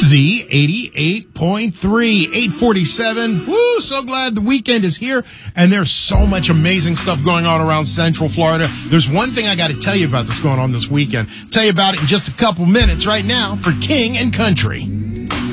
Z88.3, 847. Woo, so glad the weekend is here, and there's so much amazing stuff going on around Central Florida. There's one thing I got to tell you about that's going on this weekend. Tell you about it in just a couple minutes right now for King and Country.